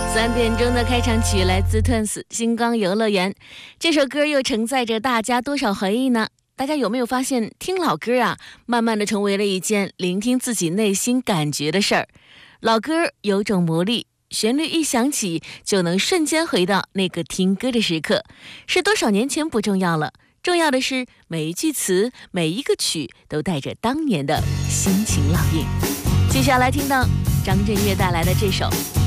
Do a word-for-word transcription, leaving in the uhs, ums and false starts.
三点钟的开场曲来自 Twins 星光游乐园，这首歌又承载着大家多少回忆呢？大家有没有发现，听老歌啊，慢慢的成为了一件聆听自己内心感觉的事儿。老歌有种魔力，旋律一响起，就能瞬间回到那个听歌的时刻。是多少年前不重要了，重要的是每一句词，每一个曲都带着当年的心情烙印。接下来听到张震岳带来的这首《